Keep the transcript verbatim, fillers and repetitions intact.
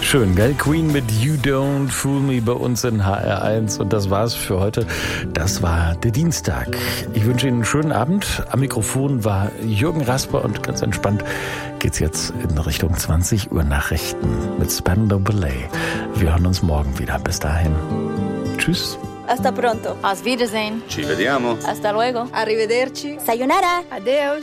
Schön, gell? Queen mit You Don't Fool Me bei uns in H R eins. Und das war's für heute. Das war der Dienstag. Ich wünsche Ihnen einen schönen Abend. Am Mikrofon war Jürgen Rasper und ganz entspannt geht's jetzt in Richtung zwanzig Uhr Nachrichten mit Spandau Ballet. Wir hören uns morgen wieder. Bis dahin. Tschüss. Hasta pronto. Auf Wiedersehen. Ci vediamo. Hasta luego. Arrivederci. Sayonara. Adeus.